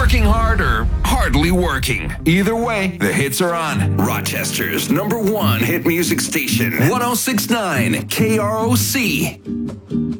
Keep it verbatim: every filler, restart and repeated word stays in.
Working hard or hardly working. Either way, the hits are on. Rochester's number one hit music station. one oh six point nine K R O C.